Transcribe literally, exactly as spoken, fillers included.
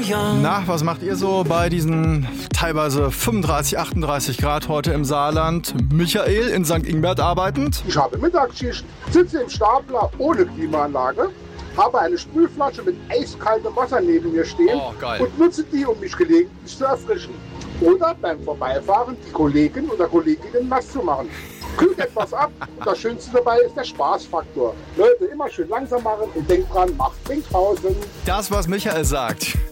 young. Na, was macht ihr so bei diesen teilweise fünfunddreißig, achtunddreißig Grad heute im Saarland? Michael in Sankt Ingbert arbeitend? Ich habe Mittagsschicht, sitze im Stapler ohne Klimaanlage, habe eine Sprühflasche mit eiskaltem Wasser neben mir stehen Oh, geil. und nutze die, um mich gelegentlich zu erfrischen. Oder beim Vorbeifahren die Kollegen oder Kolleginnen nass zu machen. Kühlt etwas ab und das Schönste dabei ist der Spaßfaktor. Leute, immer schön langsam machen und denkt dran, macht Trinkhausen. Das, was Michael sagt.